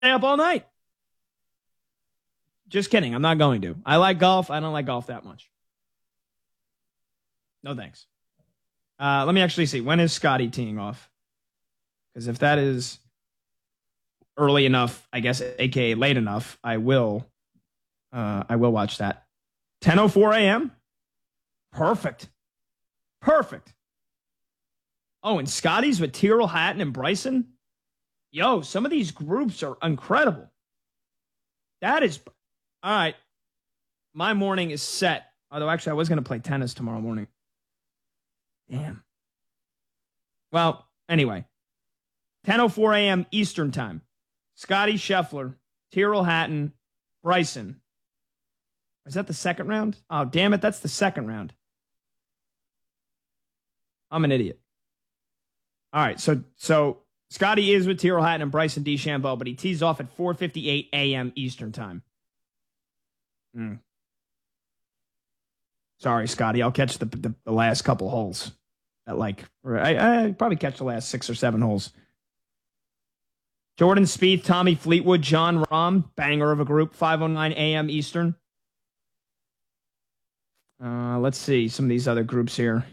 up all night. Just kidding. I'm not going to. I like golf. I don't like golf that much. No thanks. Let me actually see. When is Scotty teeing off? Because if that is early enough, I guess, aka late enough, I will watch that. 10:04 a.m. Perfect. Oh, and Scotty's with Tyrrell Hatton and Bryson. Yo, some of these groups are incredible. That is all right. My morning is set. Although actually I was going to play tennis tomorrow morning. Damn. Well, anyway. 10:04 a.m. Eastern time. Scotty Scheffler, Tyrrell Hatton, Bryson. Is that the second round? Oh, damn it. That's the second round. I'm an idiot. All right. So Scotty is with Tyrrell Hatton and Bryson DeChambeau, but he tees off at 4:58 a.m. Eastern time. Sorry, Scotty. I'll catch the last couple holes. I probably catch the last 6 or 7 holes. Jordan Spieth, Tommy Fleetwood, Jon Rahm, banger of a group, 5:09 a.m. Eastern. Let's see some of these other groups here.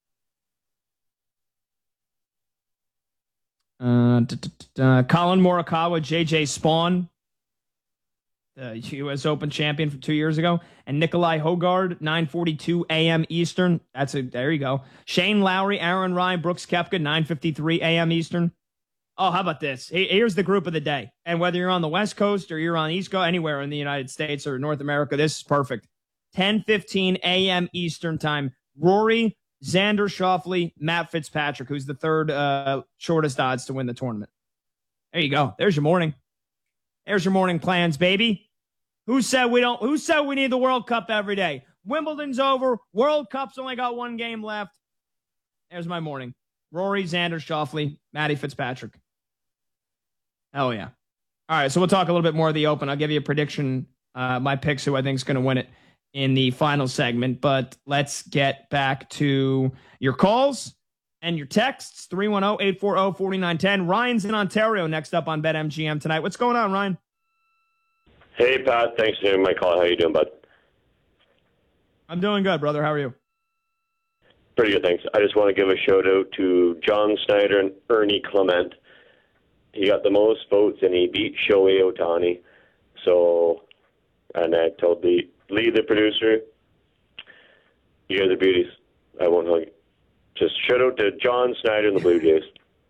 Colin Morikawa, JJ Spawn, the U.S. Open champion from 2 years ago, and Nikolai Hogard, 9:42 a.m. Eastern. There you go. Shane Lowry, Aaron Ryan, Brooks Koepka, 9:53 a.m. Eastern. Oh, how about this? Here's the group of the day. And whether you're on the West Coast or you're on the East Coast, anywhere in the United States or North America, this is perfect. 10:15 a.m. Eastern time. Rory, Xander Schauffele, Matt Fitzpatrick, who's the third shortest odds to win the tournament. There you go. There's your morning. There's your morning plans, baby. Who said we need the World Cup every day? Wimbledon's over. World Cup's only got one game left. There's my morning. Rory, Xander Schauffele, Matty Fitzpatrick. Hell yeah. All right, so we'll talk a little bit more of the Open. I'll give you a prediction, my picks, who I think is going to win it in the final segment. But let's get back to your calls and your texts. 310-840-4910. Ryan's in Ontario next up on BetMGM tonight. What's going on, Ryan? Hey, Pat. Thanks for taking my call. How you doing, bud? I'm doing good, brother. How are you? Pretty good, thanks. I just want to give a shout-out to John Snyder and Ernie Clement. He got the most votes, and he beat Shohei Ohtani. So, and I told Lee, the producer, you guys are beauties. I won't hug you. Just shout-out to John Snyder and the Blue Jays.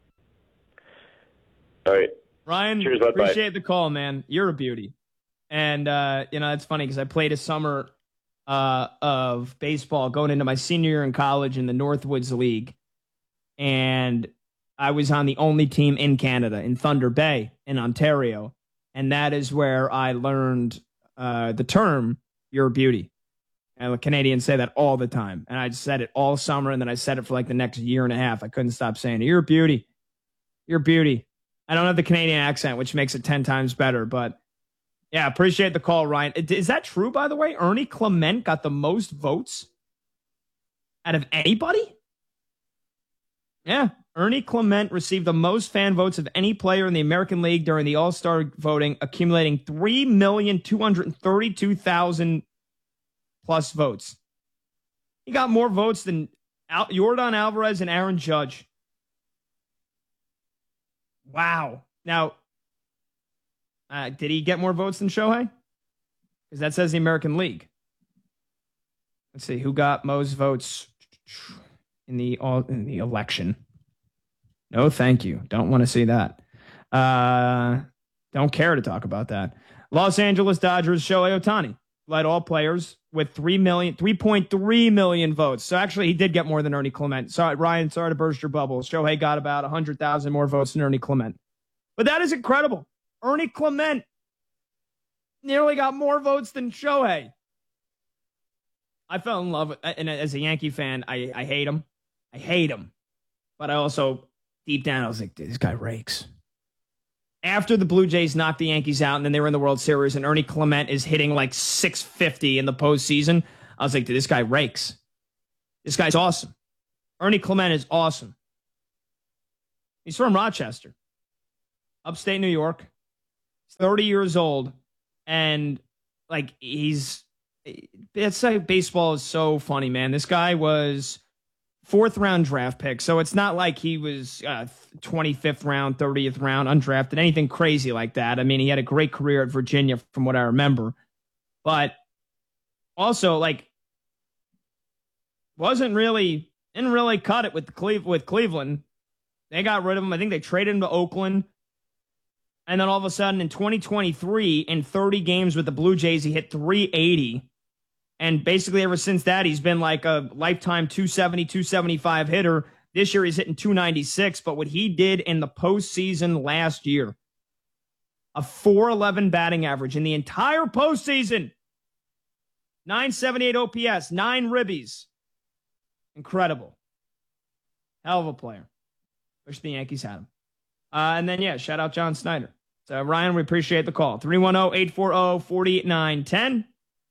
All right. Ryan, cheers, bud. Appreciate Bye. the call, man. You're a beauty. And, it's funny because I played a summer of baseball going into my senior year in college in the Northwoods League. And I was on the only team in Canada, in Thunder Bay, in Ontario. And that is where I learned the term, you're a beauty. And the Canadians say that all the time. And I said it all summer, and then I said it for like the next year and a half. I couldn't stop saying it. You're a beauty. You're a beauty. I don't have the Canadian accent, which makes it 10 times better, but yeah, appreciate the call, Ryan. Is that true, by the way? Ernie Clement got the most votes out of anybody? Yeah, Ernie Clement received the most fan votes of any player in the American League during the All-Star voting, accumulating 3,232,000 plus votes. He got more votes than Yordan Alvarez and Aaron Judge. Wow. Now, did he get more votes than Shohei? Because that says the American League. Let's see who got most votes in the election. No, thank you. Don't want to see that. Don't care to talk about that. Los Angeles Dodgers, Shohei Ohtani led all players with 3.3 million votes. So actually, he did get more than Ernie Clement. Sorry, Ryan. Sorry to burst your bubble. Shohei got about 100,000 more votes than Ernie Clement. But that is incredible. Ernie Clement nearly got more votes than Shohei. I fell in love with, and as a Yankee fan, I hate him. I hate him. But I also, deep down, I was like, this guy rakes. After the Blue Jays knocked the Yankees out and then they were in the World Series and Ernie Clement is hitting like 650 in the postseason, I was like, dude, this guy rakes. This guy's awesome. Ernie Clement is awesome. He's from Rochester, upstate New York. He's 30 years old, and like it's like baseball is so funny, man. This guy was fourth round draft pick, so it's not like he was 25th round, 30th round, undrafted, anything crazy like that. I mean, he had a great career at Virginia, from what I remember, but also like didn't really cut it with Cleveland. They got rid of him. I think they traded him to Oakland. And then all of a sudden in 2023, in 30 games with the Blue Jays, he hit 380. And basically ever since that, he's been like a lifetime 270, 275 hitter. This year he's hitting 296. But what he did in the postseason last year, a 411 batting average in the entire postseason, 978 OPS, 9 ribbies. Incredible. Hell of a player. Wish the Yankees had him. And then, yeah, shout out John Snyder. So, Ryan, we appreciate the call. 310-840-4910.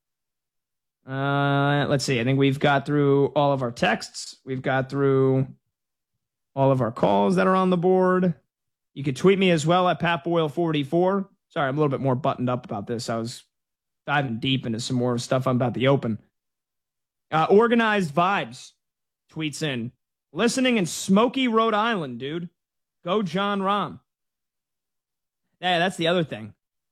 Let's see. I think we've got through all of our texts. We've got through all of our calls that are on the board. You could tweet me as well at PatBoyle44. Sorry, I'm a little bit more buttoned up about this. I was diving deep into some more stuff about the Open. Organized Vibes tweets in. Listening in Smoky, Rhode Island, dude. Go John Rahm. Yeah, that's the other thing.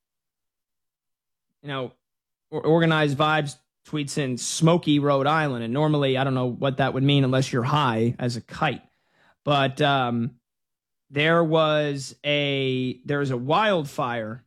You know, Organized Vibes tweets in Smoky, Rhode Island. And normally, I don't know what that would mean unless you're high as a kite. But there was a wildfire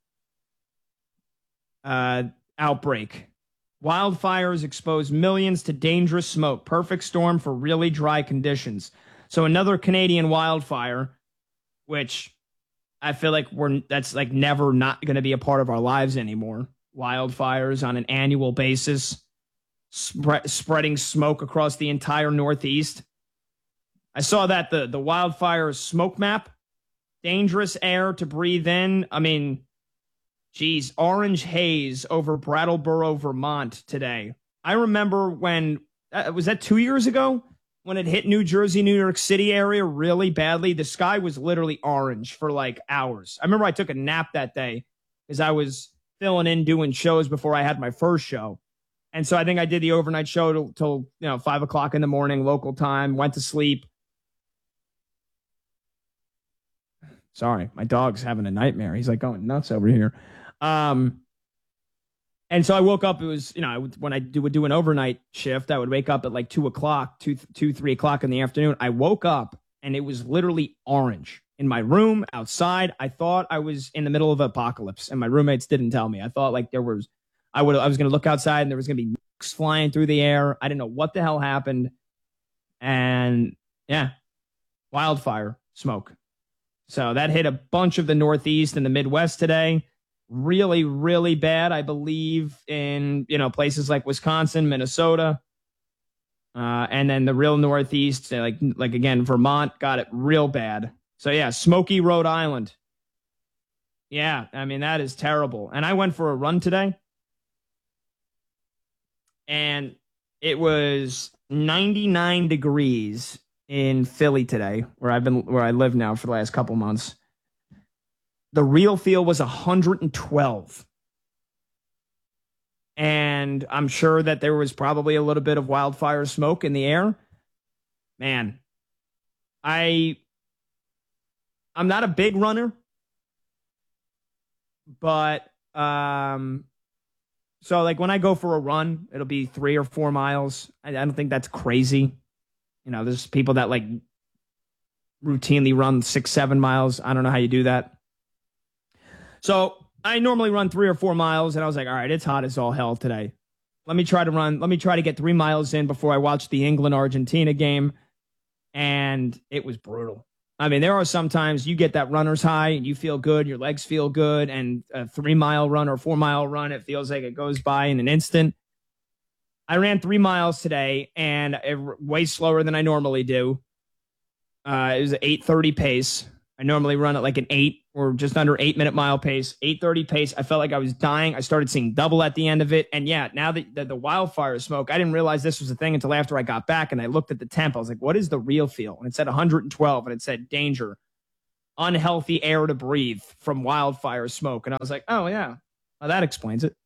outbreak. Wildfires expose millions to dangerous smoke. Perfect storm for really dry conditions. So another Canadian wildfire, which I feel like that's like never not going to be a part of our lives anymore. Wildfires on an annual basis, spreading smoke across the entire Northeast. I saw that the wildfire smoke map, dangerous air to breathe in. I mean, geez, orange haze over Brattleboro, Vermont today. I remember when, was that 2 years ago? When it hit New Jersey, New York City area really badly. The sky was literally orange for like hours. I remember I took a nap that day because I was filling in doing shows before I had my first show. And so I think I did the overnight show till 5 o'clock in the morning, local time, went to sleep. Sorry, my dog's having a nightmare. He's like going nuts over here. And so I woke up, it was, when I would do an overnight shift, I would wake up at like 2 o'clock, 3 o'clock in the afternoon. I woke up and it was literally orange in my room, outside. I thought I was in the middle of an apocalypse and my roommates didn't tell me. I thought like I was going to look outside and there was going to be nukes flying through the air. I didn't know what the hell happened. And yeah, wildfire smoke. So that hit a bunch of the Northeast and the Midwest today. Really, really bad, I believe, in places like Wisconsin, Minnesota, and then the real Northeast, like again, Vermont got it real bad. So yeah, Smoky, Rhode Island. Yeah, I mean that is terrible. And I went for a run today, and it was 99 degrees in Philly today, where I live now for the last couple months. The real feel was 112. And I'm sure that there was probably a little bit of wildfire smoke in the air. Man, I'm not a big runner, but so like when I go for a run, it'll be 3 or 4 miles. I don't think that's crazy. There's people that like routinely run 6, 7 miles. I don't know how you do that. So I normally run 3 or 4 miles, and I was like, all right, it's hot as all hell today. Let me try to get 3 miles in before I watch the England-Argentina game. And it was brutal. I mean, there are sometimes you get that runner's high and you feel good, your legs feel good, and a 3-mile run or 4-mile run, it feels like it goes by in an instant. I ran 3 miles today, and way slower than I normally do. It was an 8:30 pace. I normally run at like an 8 or just under 8-minute mile pace, 8:30 pace. I felt like I was dying. I started seeing double at the end of it. And yeah, now that the wildfire smoke, I didn't realize this was a thing until after I got back and I looked at the temp. I was like, what is the real feel? And it said 112 and it said danger. unhealthy air to breathe from wildfire smoke. And I was like, oh, yeah, well, that explains it.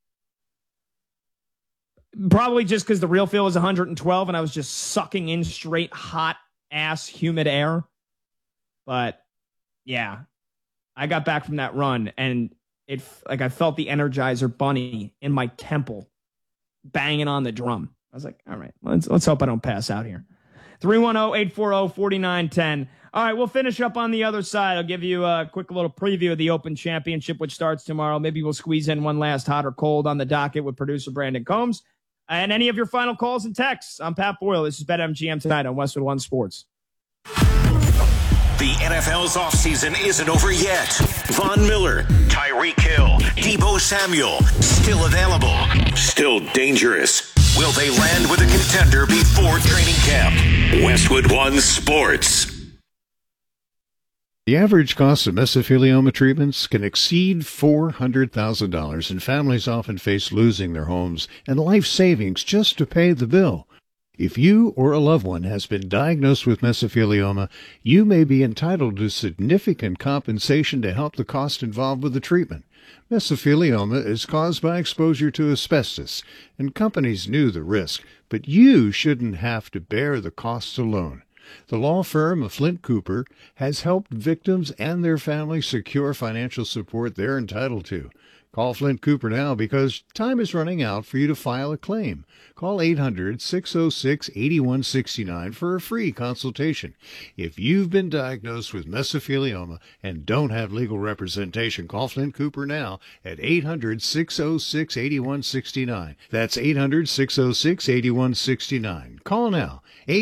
Probably just because the real feel was 112 and I was just sucking in straight hot ass humid air. But yeah, I got back from that run and I felt the Energizer Bunny in my temple banging on the drum. I was like, all right, let's hope I don't pass out here. 310-840-4910. All right, we'll finish up on the other side. I'll give you a quick little preview of the Open Championship, which starts tomorrow. Maybe we'll squeeze in one last hot or cold on the docket with producer Brandon Combs. And any of your final calls and texts. I'm Pat Boyle. This is BetMGM tonight on Westwood One Sports. The NFL's offseason isn't over yet. Von Miller, Tyreek Hill, Deebo Samuel, still available, still dangerous. Will they land with a contender before training camp? Westwood One Sports. The average cost of mesothelioma treatments can exceed $400,000, and families often face losing their homes and life savings just to pay the bill. If you or a loved one has been diagnosed with mesothelioma, you may be entitled to significant compensation to help the cost involved with the treatment. Mesothelioma is caused by exposure to asbestos, and companies knew the risk, but you shouldn't have to bear the costs alone. The law firm of Flint Cooper has helped victims and their families secure financial support they're entitled to. Call Flint Cooper now because time is running out for you to file a claim. Call 800-606-8169 for a free consultation. If you've been diagnosed with mesothelioma and don't have legal representation, call Flint Cooper now at 800-606-8169. That's 800-606-8169. Call now,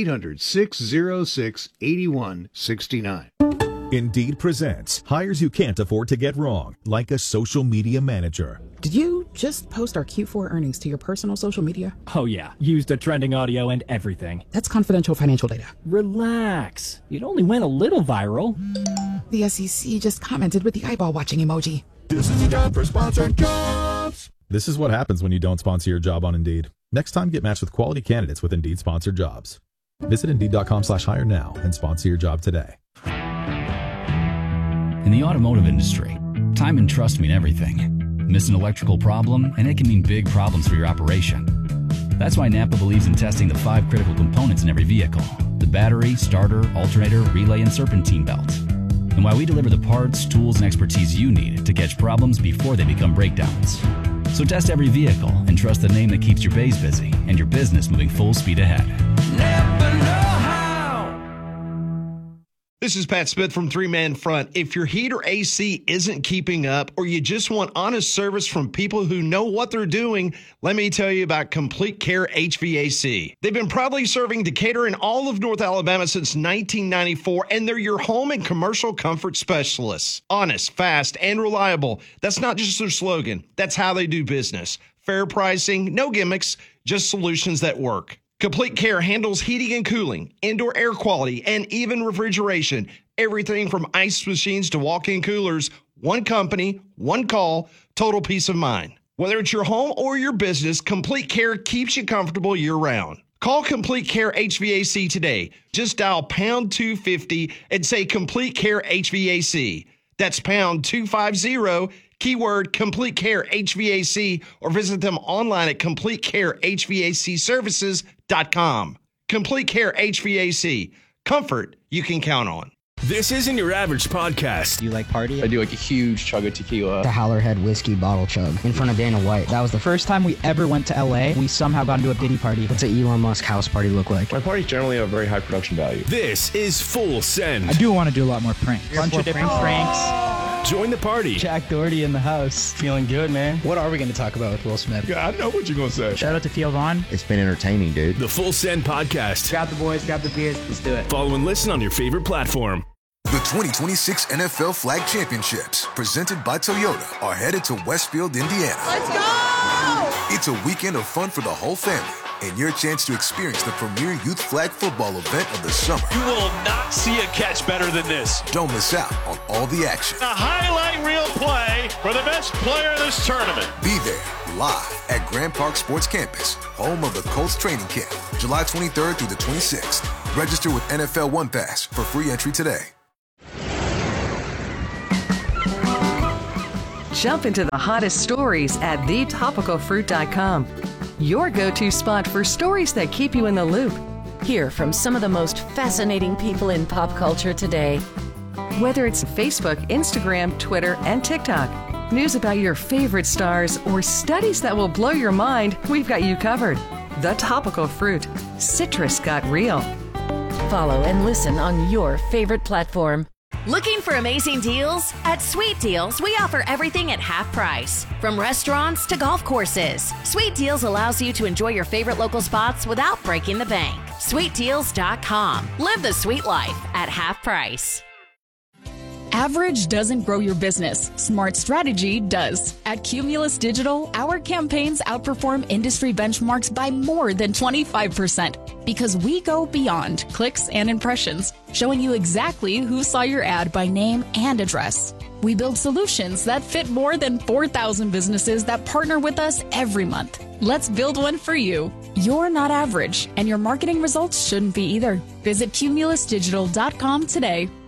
800-606-8169. Indeed presents hires you can't afford to get wrong, like a social media manager. Did you just post our Q4 earnings to your personal social media? Oh yeah, used the trending audio and everything. That's confidential financial data. Relax. It only went a little viral. The SEC just commented with the eyeball watching emoji. This is a job for sponsored jobs. This is what happens when you don't sponsor your job on Indeed. Next time, get matched with quality candidates with Indeed sponsored jobs. Visit Indeed.com/hire now and sponsor your job today. In the automotive industry, time and trust mean everything. Miss an electrical problem, and it can mean big problems for your operation. That's why Napa believes in testing the 5 critical components in every vehicle: the battery, starter, alternator, relay, and serpentine belt. And why we deliver the parts, tools, and expertise you need to catch problems before they become breakdowns. So test every vehicle and trust the name that keeps your bays busy and your business moving full speed ahead. Never know how. This is Pat Smith from Three Man Front. If your heat or AC isn't keeping up, or you just want honest service from people who know what they're doing, let me tell you about Complete Care HVAC. They've been proudly serving Decatur and all of North Alabama since 1994, and they're your home and commercial comfort specialists. Honest, fast, and reliable. That's not just their slogan. That's how they do business. Fair pricing, no gimmicks, just solutions that work. Complete Care handles heating and cooling, indoor air quality, and even refrigeration. Everything from ice machines to walk-in coolers. One company, one call, total peace of mind. Whether it's your home or your business, Complete Care keeps you comfortable year-round. Call Complete Care HVAC today. Just dial pound 250 and say Complete Care HVAC. That's pound 250, keyword Complete Care HVAC, or visit them online at CompleteCareHVACservices.com. Complete Care HVAC. Comfort you can count on. This isn't your average podcast. Do you like party? I do like a huge chug of tequila. The Howlerhead whiskey bottle chug in front of Dana White. That was the first time we ever went to LA. We somehow got into a Diddy party. What's an Elon Musk house party look like? My parties generally have very high production value. This is Full Send. I do want to do a lot more pranks. Bunch of different pranks. Join the party. Jack Doherty in the house. Feeling good, man. What are we going to talk about with Will Smith? Yeah, I know what you're going to say. Shout out to Theo Vaughn. It's been entertaining, dude. The Full Send podcast. Grab the boys, grab the beers, let's do it. Follow and listen on your favorite platform. The 2026 NFL Flag Championships, presented by Toyota, are headed to Westfield, Indiana. Let's go! It's a weekend of fun for the whole family, and your chance to experience the premier youth flag football event of the summer. You will not see a catch better than this. Don't miss out on all the action. A highlight reel play for the best player in this tournament. Be there, live at Grand Park Sports Campus, home of the Colts training camp, July 23rd through the 26th. Register with NFL One Pass for free entry today. Jump into the hottest stories at thetopicalfruit.com. Your go-to spot for stories that keep you in the loop. Hear from some of the most fascinating people in pop culture today. Whether it's Facebook, Instagram, Twitter, and TikTok, news about your favorite stars, or studies that will blow your mind, we've got you covered. The Topical Fruit. Citrus got real. Follow and listen on your favorite platform. Looking for amazing deals? At Sweet Deals, we offer everything at half price. From restaurants to golf courses, Sweet Deals allows you to enjoy your favorite local spots without breaking the bank. SweetDeals.com. Live the sweet life at half price. Average doesn't grow your business. Smart strategy does. At Cumulus Digital, our campaigns outperform industry benchmarks by more than 25% because we go beyond clicks and impressions, showing you exactly who saw your ad by name and address. We build solutions that fit more than 4,000 businesses that partner with us every month. Let's build one for you. You're not average, and your marketing results shouldn't be either. Visit cumulusdigital.com today.